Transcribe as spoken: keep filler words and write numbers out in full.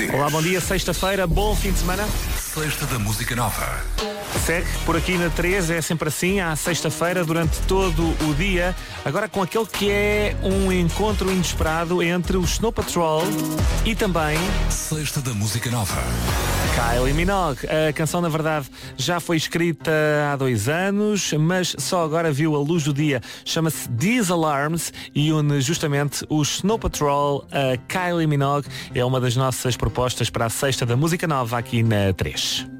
Rápido. Olá, bom dia, sexta-feira, bom fim de semana. Sexta da Música Nova. Segue por aqui na três, é sempre assim, à sexta-feira, durante todo o dia. Agora com aquele que é um encontro inesperado entre o Snow Patrol e também Sexta da Música Nova. Kylie Minogue. A canção, na verdade, já foi escrita há dois anos, mas só agora viu a luz do dia. Chama-se These Alarms e une justamente o Snow Patrol a Kylie Minogue. É uma das nossas propostas para a Sexta da Música Nova aqui na três.